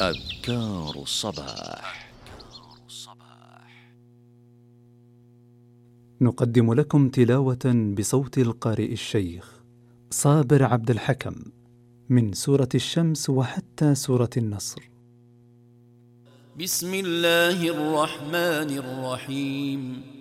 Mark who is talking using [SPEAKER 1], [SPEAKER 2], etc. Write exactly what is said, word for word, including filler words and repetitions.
[SPEAKER 1] أذكار الصباح.
[SPEAKER 2] نقدم لكم تلاوة بصوت القارئ الشيخ صابر عبد الحكم من سورة الشمس وحتى سورة النصر.
[SPEAKER 3] بسم الله الرحمن الرحيم.